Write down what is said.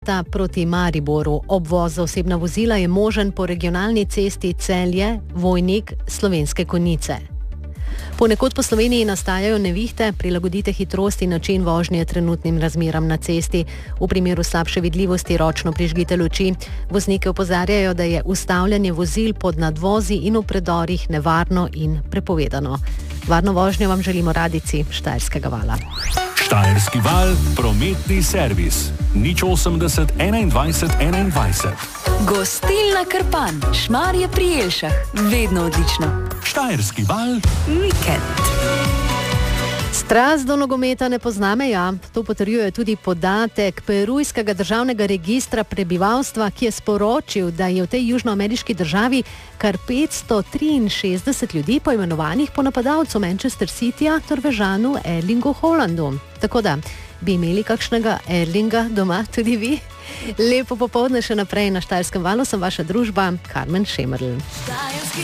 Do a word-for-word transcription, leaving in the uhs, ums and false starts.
Proti Mariboru. Obvoz za osebna vozila je možen po regionalni cesti Celje, Vojnik, Slovenske Konjice. Ponekod po Sloveniji nastajajo nevihte, prilagodite hitrost in način vožnje trenutnim razmeram na cesti. V primeru slabše vidljivosti ročno prižgite luči. Voznike opozarjajo, da je ustavljanje vozil pod nadvozi in v predorih nevarno in prepovedano. Varno vožnjo vam želimo radijci Štajerskega vala. Štajerski val, prometni servis. nič osemdeset enaindvajset enaindvajset. Gostilna Krpan, Šmarje pri Jelšah, vedno odlično. Štajerski val, vikend. Strast do nogometa ne pozna meja. To potrjuje tudi podatek perujskega državnega registra prebivalstva, ki je sporočil, da je v tej južnoameriški državi kar petsto triinšestdeset ljudi poimenovanih po napadalcu Manchester Cityja, Norvežanu Erlingu Haalandu. Tako da, bi imeli kakšnega Erlinga doma tudi vi? Lepo popoldne še naprej na Štajerskem valu, sem vaša družba Karmen Šemerl.